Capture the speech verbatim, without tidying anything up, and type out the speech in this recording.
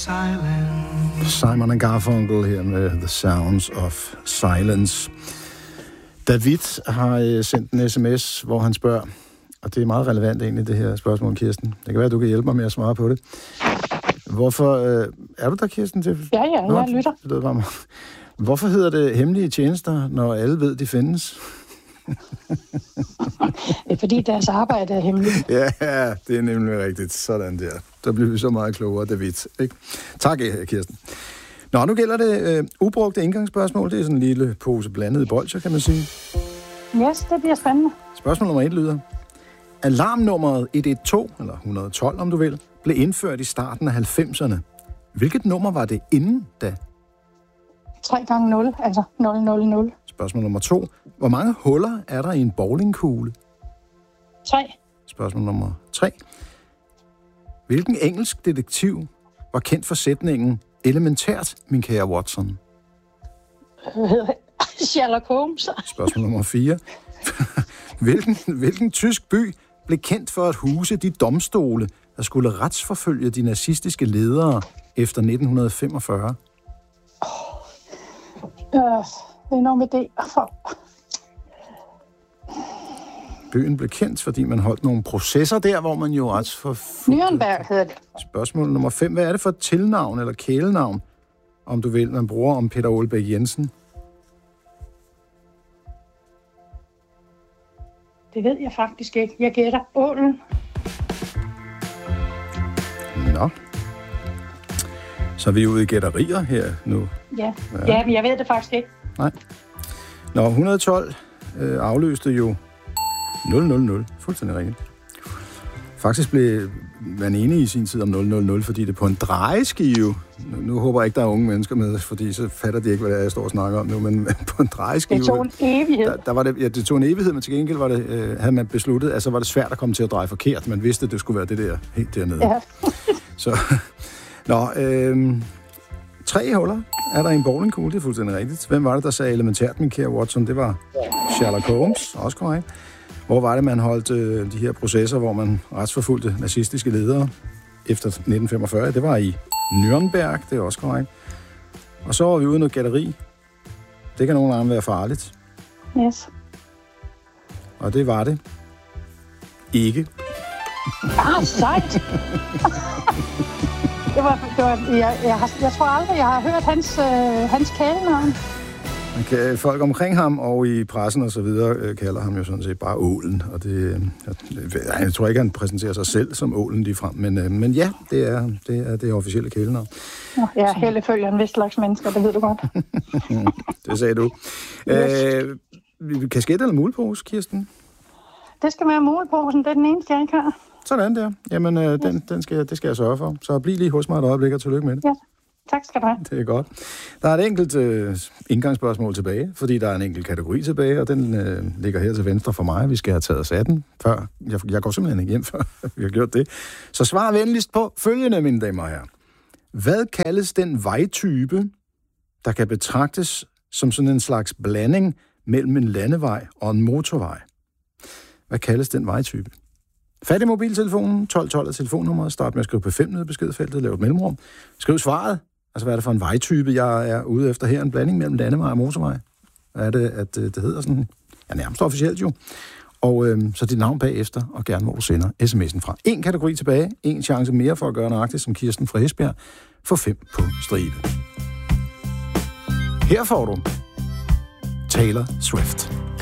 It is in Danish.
Simon and Garfunkel her med The Sounds of Silence. David har sendt en sms, hvor han spørger, og det er meget relevant egentlig, det her spørgsmål, Kirsten. Det kan være, at du kan hjælpe mig med at svare på det. Hvorfor, øh, er du der, Kirsten? Til? Ja, ja, Nå, jeg lytter. Det lyder bare. Hvorfor hedder det hemmelige tjenester, når alle ved, de findes? Det er fordi, deres arbejde er hemmeligt. Ja, det er nemlig rigtigt. Sådan der. Der bliver vi så meget klogere, David. Ikke? Tak, Kirsten. Nå, nu gælder det øh, ubrugte indgangsspørgsmål. Det er sådan en lille pose blandet bolcher, kan man sige. Yes, det bliver spændende. Spørgsmål nummer et lyder. Alarmnummeret et et to, eller et hundrede og tolv, om du vil, blev indført i starten af halvfemserne. Hvilket nummer var det inden da? tre gange nul, altså nul nul nul. Spørgsmål nummer to. Hvor mange huller er der i en bowlingkugle? tre. Spørgsmål nummer tre. Hvilken engelsk detektiv var kendt for sætningen elementært, min kære Watson? Sherlock Holmes. Spørgsmål nummer fire. hvilken, hvilken tysk by blev kendt for at huse de domstole, der skulle retsforfølge de nazistiske ledere efter nitten femogfyrre? Øh, det er noget med det. For... Byen blev kendt, fordi man holdt nogle processer der, hvor man jo retsforfulgte... Nürnberg hedder det. Spørgsmål nummer fem. Hvad er det for et tilnavn eller kælenavn, om du vil, man bruger om Peter Aalbæk Jensen? Det ved jeg faktisk ikke. Jeg gætter ålen. Nå. Så er vi ude i gætterier her nu. Ja, ja. ja men jeg ved det faktisk ikke. Nej. Nå, et hundrede og tolv øh, afløste jo nul nul nul. Fuldstændig rigtigt. Faktisk blev man enig i sin tid om nul nul nul, fordi det på en drejeskive... Nu, nu håber jeg ikke, der er unge mennesker med, fordi så fatter de ikke, hvad det er, jeg står og snakker om nu, men på en drejeskive... Det tog en evighed. Der, der var det, ja, det tog en evighed, men til gengæld var det, øh, havde man besluttet, at så var det svært at komme til at dreje forkert. Man vidste, at det skulle være det der helt dernede. Ja. Så... Nå, øh, tre huller er der i en bowlingkugle, det er fuldstændig rigtigt. Hvem var det, der sagde elementært, min kære Watson? Det var Sherlock Holmes, også korrekt. Hvor var det, man holdt øh, de her processer, hvor man retsforfulgte nazistiske ledere efter nitten femogfyrre? Det var i Nürnberg, det er også korrekt. Og så var vi ude i noget gætteri. Det kan nogle gange være farligt. Yes. Og det var det ikke. Ah, sejt! Det var, det var, jeg, jeg, har, jeg tror aldrig, jeg har hørt hans, øh, hans kælenavn. Okay, folk omkring ham og i pressen og så videre øh, kalder ham jo sådan set bare Ålen. Og det, jeg, jeg tror ikke, han præsenterer sig selv som Ålen lige frem, men, øh, men ja, det er det, er det officielle kælenavn. Nå, jeg er heldefølger en vis slags mennesker, det ved du godt. Det sagde du. Yes. Øh, kasket eller mulepose, Kirsten? Det skal være muleposen, det er den eneste, jeg ikke har. Sådan der. Jamen, øh, den, den skal, det skal jeg sørge for. Så bliv lige hos mig et øjeblik, og tillykke med det. Ja, tak skal du have. Det er godt. Der er et enkelt øh, indgangsspørgsmål tilbage, fordi der er en enkelt kategori tilbage, og den øh, ligger her til venstre for mig. Vi skal have taget os af den, før. Jeg, jeg går simpelthen ikke hjem, før vi har gjort det. Så svar venligst på følgende, mine damer og herrer. Hvad kaldes den vejtype, der kan betragtes som sådan en slags blanding mellem en landevej og en motorvej? Hvad kaldes den vejtype? Fat i mobiltelefonen, tolv tolv er telefonnummeret, start med at skrive P fem ned i beskedfeltet, lav et mellemrum. Skriv svaret, altså hvad er det for en vejtype, jeg er ude efter her, en blanding mellem landevej og motorvej. Hvad er det, at det hedder sådan? Ja, nærmest officielt jo. Og øh, så dit navn bagefter, og gerne hvor du sender sms'en fra. En kategori tilbage, en chance mere for at gøre nøjagtigt som Kirsten fra Esbjerg, for fem på stribe. Her får du Taylor Swift.